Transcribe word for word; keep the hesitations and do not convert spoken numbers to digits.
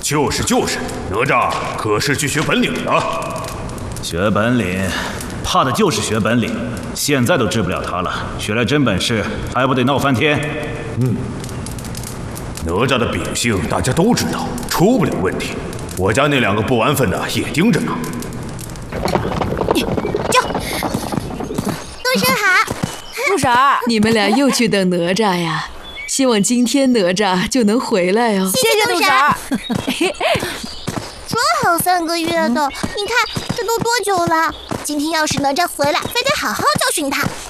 就是就是，哪吒可是去学本领的。 学本领，怕的就是学本领。现在都治不了他了，学来真本事还不得闹翻天？ 嗯，哪吒的秉性大家都知道，出不了问题。我家那两个不安分的也盯着呢。 就，陆婶好， 陆婶儿， 你们俩又去等哪吒呀？希望今天哪吒就能回来哦。 谢谢陆婶儿。说好三个月的，你看这都多久了？今天要是哪吒回来，非得好好教训他。